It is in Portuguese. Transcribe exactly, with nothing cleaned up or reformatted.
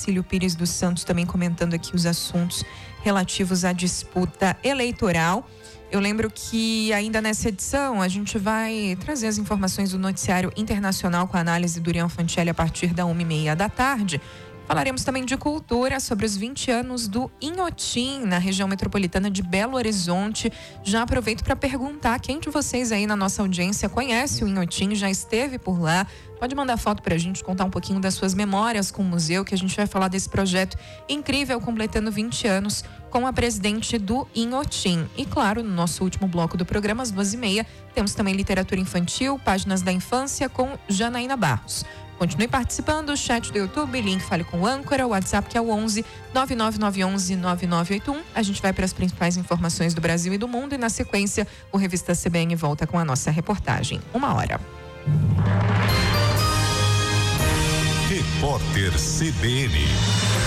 Cecílio Pires dos Santos também comentando aqui os assuntos relativos à disputa eleitoral. Eu lembro que ainda nessa edição a gente vai trazer as informações do noticiário internacional com a análise do Urian Fancelli a partir da uma e meia da tarde. Falaremos também de cultura, sobre os vinte anos do Inhotim, na região metropolitana de Belo Horizonte. Já aproveito para perguntar, quem de vocês aí na nossa audiência conhece o Inhotim, já esteve por lá? Pode mandar foto para a gente, contar um pouquinho das suas memórias com o museu, que a gente vai falar desse projeto incrível, completando vinte anos, com a presidente do Inhotim. E claro, no nosso último bloco do programa, às duas e meia, temos também literatura infantil, páginas da infância com Janaína Barros. Continue participando, chat do YouTube, link Fale com o Âncora, o WhatsApp que é o onze nove nove nove onze nove nove oito um. A gente vai para as principais informações do Brasil e do mundo e na sequência o Revista C B N volta com a nossa reportagem. Uma hora. Repórter C B N.